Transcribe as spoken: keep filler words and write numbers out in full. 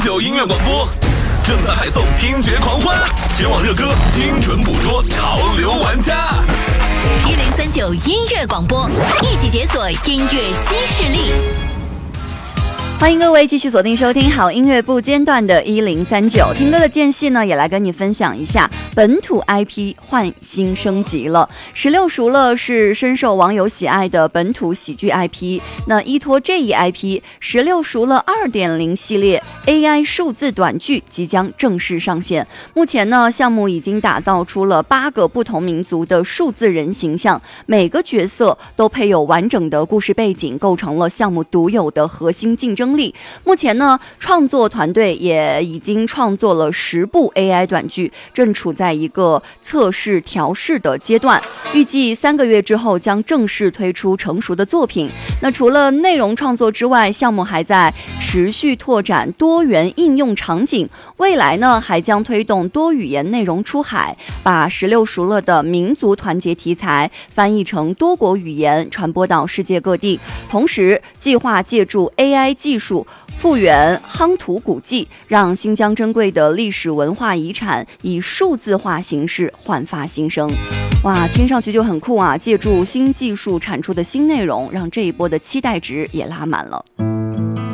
九音乐广播正在派送听觉狂欢，全网热歌，精准捕捉潮流玩家。 一零三九音乐广播，一起解锁音乐新势力。欢迎各位继续锁定收听好音乐不间断的一零三九，听歌的间隙呢，也来跟你分享一下本土 I P 换新升级了。十六熟了是深受网友喜爱的本土喜剧 I P， 那依托这一 I P， 十六熟了 二点零 系列 A I 数字短剧即将正式上线。目前呢，项目已经打造出了八个不同民族的数字人形象，每个角色都配有完整的故事背景，构成了项目独有的核心竞争力。目前呢，创作团队也已经创作了十部 A I 短剧，正处在一个测试调试的阶段，预计三个月之后将正式推出成熟的作品。那除了内容创作之外，项目还在持续拓展多元应用场景，未来呢还将推动多语言内容出海，把十六熟了的民族团结题材翻译成多国语言，传播到世界各地。同时计划借助 A I 技术复原夯土古迹，让新疆珍贵的历史文化遗产以数字化形式焕发新生。哇，听上去就很酷啊！借助新技术产出的新内容，让这一波的期待值也拉满了。